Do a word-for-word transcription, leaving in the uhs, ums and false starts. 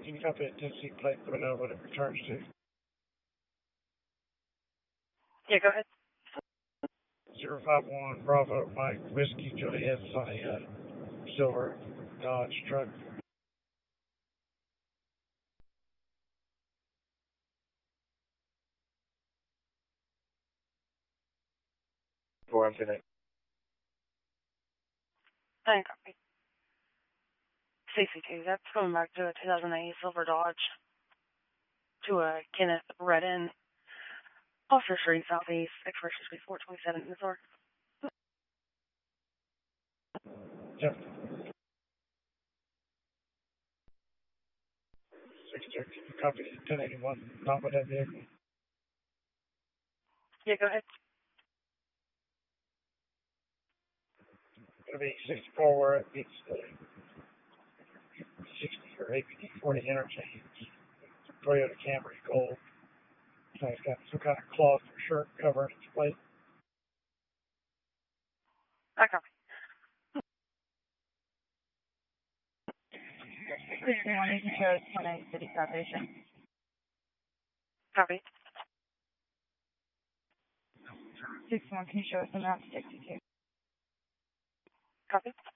You can copy a Tennessee plate, let me know what it returns to. Yeah, go ahead. zero five one Bravo Mike Whiskey Juliet Sonny uh, Silver Dodge truck. Four I'm today. Nine copy. C C two, that's going back to a two thousand eight Silver Dodge to a Kenneth Redden, Foster Street, Southeast, Expression Street, four twenty-seven, Missouri. Yep. six thirty, copy ten eighty-one, not with that vehicle. Yeah, go ahead. It'll be sixty-four where it meets the sixty or A P D forty interchange. Toyota Camry Gold. So it's got some kind of cloth or shirt covering its plate. I copy. sixty-one, you can show us twenty City Citation. Copy. sixty-one, can you show us the map sixty-two? Copy.